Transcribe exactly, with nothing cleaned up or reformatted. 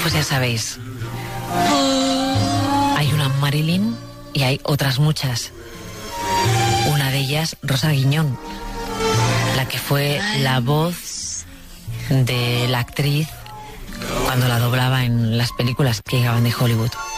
Pues ya sabéis, hay una Marilyn y hay otras muchas. Una de ellas, Rosa Guiñón, la que fue la voz de la actriz cuando la doblaba en las películas que llegaban de Hollywood.